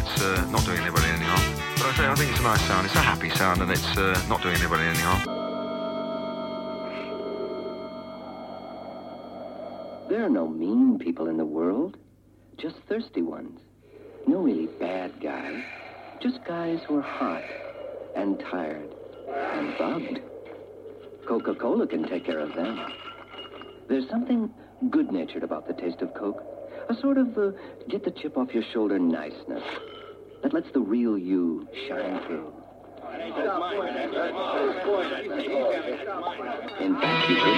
it's not doing anybody any harm. But I think it's a nice sound. It's a happy sound, and it's not doing anybody any harm. There are no mean people in the world, just thirsty ones. No really bad guys, just guys who are hot and tired and bugged. Coca-Cola can take care of them. There's something good-natured about the taste of Coke. A sort of get the chip off your shoulder niceness that lets the real you shine through. In fact, you could